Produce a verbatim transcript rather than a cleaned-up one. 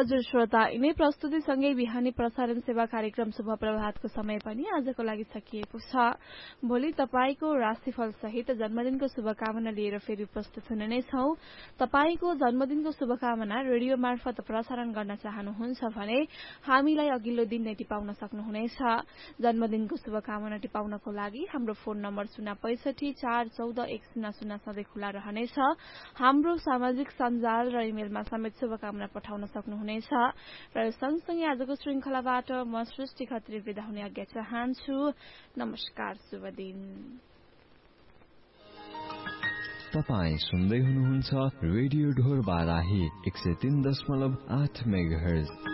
हजुर श्रोता, यिनै प्रस्तुतिसँगै बिहानी प्रसारण सेवा कार्यक्रम शुभ प्रभातको समय पनि आजको लागि सकिएको छ। भोलि तपाईँको राशिफल सहित जन्मदिनको शुभकामना लिएर फेरि उपस्थित हुने नै छौं। तपाईँको जन्मदिनको शुभकामना रेडियो मार्फत प्रसारण गर्न चाहनुहुन्छ भने हामीलाई अघिल्लो दिन नै टिपाउन सक्नुहुनेछ। जन्मदिनको शुभकामना टिपाउनको लागि हाम्रो फोन नम्बर शून्य पैसठी चार चौध एक शून्य शून्य सधैँ खुला रहनेछ। हाम्रो सामाजिक सञ्जाल र इमेलमा समेत शुभकामना पठाउन सक्नुहुनेछ। र सँगसँगै आजको श्रृंखलाबाट म सृष्टि खत्री विदा हुने आज्ञा चाहन्छु। नमस्कार, शुभ दिन। तपाईं सुन्दै हुनुहुन्छ रेडियो ढोर बाराही एक सय तीन दशमलव आठ मेगाहर्ज।